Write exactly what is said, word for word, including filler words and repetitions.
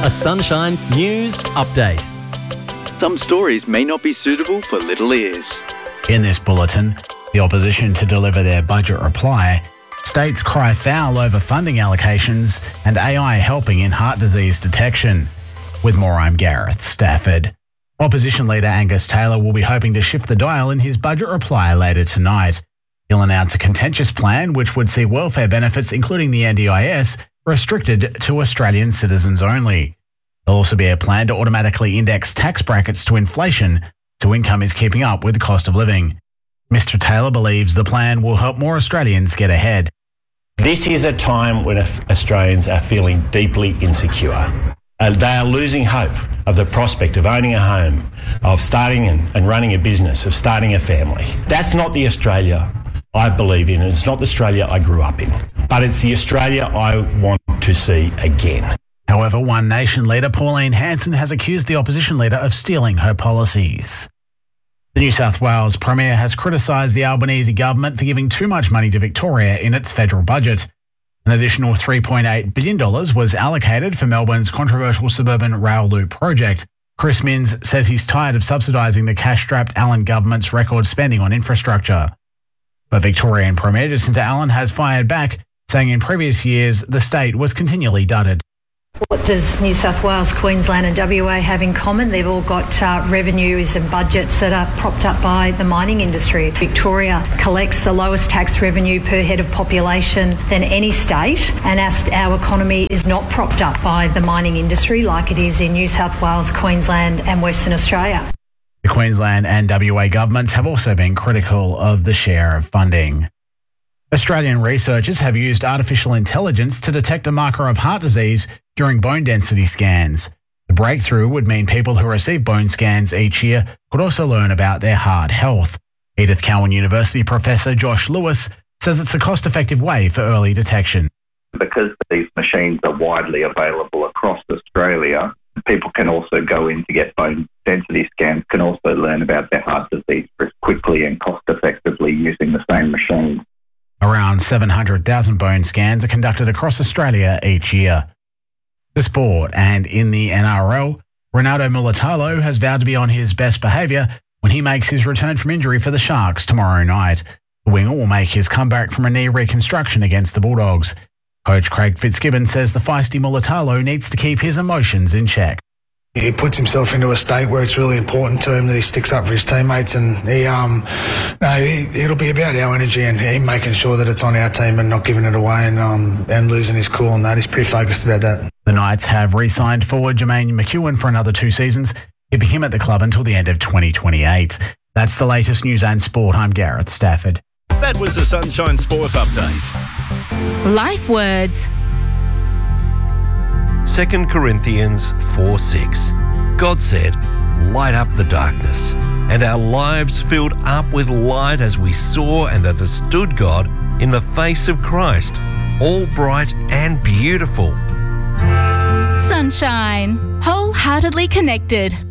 A Sunshine News Update. Some stories may not be suitable for little ears. In this bulletin, the opposition to deliver their budget reply, states cry foul over funding allocations, and A I helping in heart disease detection. With more, I'm Gareth Stafford. Opposition leader Angus Taylor will be hoping to shift the dial in his budget reply later tonight. He'll announce a contentious plan which would see welfare benefits, including the N D I S, restricted to Australian citizens only. There'll also be a plan to automatically index tax brackets to inflation so income is keeping up with the cost of living. Mister Taylor believes the plan will help more Australians get ahead. This is a time when Australians are feeling deeply insecure. Uh, they are losing hope of the prospect of owning a home, of starting and, and running a business, of starting a family. That's not the Australia I believe in, and it's not the Australia I grew up in, but it's the Australia I want to see again. However, One Nation leader Pauline Hanson has accused the opposition leader of stealing her policies. The New South Wales Premier has criticised the Albanese government for giving too much money to Victoria in its federal budget. An additional three point eight billion dollars was allocated for Melbourne's controversial suburban rail loop project. Chris Minns says he's tired of subsidising the cash-strapped Allen government's record spending on infrastructure. But Victorian Premier Jacinta Allen has fired back, saying in previous years the state was continually dudded. What does New South Wales, Queensland and W A have in common? They've all got uh, revenues and budgets that are propped up by the mining industry. Victoria collects the lowest tax revenue per head of population than any state, and our, our economy is not propped up by the mining industry like it is in New South Wales, Queensland and Western Australia. The Queensland and W A governments have also been critical of the share of funding. Australian researchers have used artificial intelligence to detect a marker of heart disease during bone density scans. The breakthrough would mean people who receive bone scans each year could also learn about their heart health. Edith Cowan University professor Josh Lewis says it's a cost-effective way for early detection. Because these machines are widely available across Australia, people can also go in to get bone density scans, can also learn about their heart disease quickly and cost-effectively using the same machine. Around seven hundred thousand bone scans are conducted across Australia each year. The sport, and in the N R L, Ronaldo Mulitalo has vowed to be on his best behaviour when he makes his return from injury for the Sharks tomorrow night. The winger will make his comeback from a knee reconstruction against the Bulldogs. Coach Craig Fitzgibbon says the feisty Mulitalo needs to keep his emotions in check. He puts himself into a state where it's really important to him that he sticks up for his teammates, and he, um, no, he, it'll be about our energy and him making sure that it's on our team and not giving it away and um, and losing his cool and that. He's pretty focused about that. The Knights have re-signed forward Jermaine McEwen for another two seasons, keeping him at the club until the end of twenty twenty-eight. That's the latest news and sport. I'm Gareth Stafford. That was a Sunshine Sport Update. Life words. Second Corinthians four six. God said, "Light up the darkness," and our lives filled up with light as we saw and understood God in the face of Christ, all bright and beautiful. Sunshine. Wholeheartedly connected.